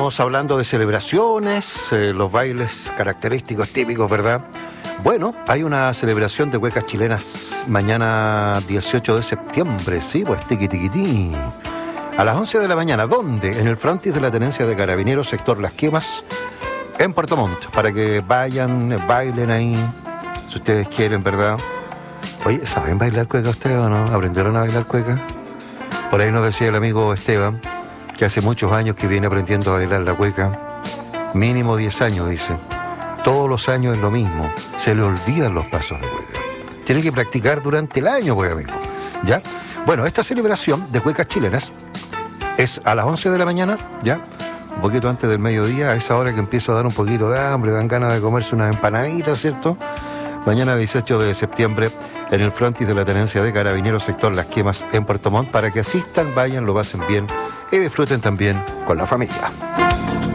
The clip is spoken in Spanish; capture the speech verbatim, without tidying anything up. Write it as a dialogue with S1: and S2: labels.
S1: Estamos hablando de celebraciones, eh, los bailes característicos, típicos, ¿verdad? Bueno, hay una celebración de cuecas chilenas mañana dieciocho de septiembre, sí, pues tiqui tiquitín. A las once de la mañana, ¿dónde? En el frontis de la Tenencia de Carabineros, sector Las Quemas, en Puerto Montt, para que vayan, bailen ahí, si ustedes quieren, ¿verdad? Oye, ¿saben bailar cueca ustedes o no? ¿Aprendieron a bailar cueca? Por ahí nos decía el amigo Esteban, que hace muchos años que viene aprendiendo a bailar la cueca. Mínimo diez años, dice. Todos los años es lo mismo. Se le olvidan los pasos de cueca. Tiene que practicar durante el año, pues, amigo. ¿Ya? Bueno, esta celebración de cuecas chilenas es a las once de la mañana, ¿ya? Un poquito antes del mediodía, a esa hora que empieza a dar un poquito de hambre, dan ganas de comerse unas empanaditas, ¿cierto? Mañana dieciocho de septiembre, en el frontis de la Tenencia de Carabineros, sector Las Quemas, en Puerto Montt, para que asistan, vayan, lo pasen bien y disfruten también con la familia.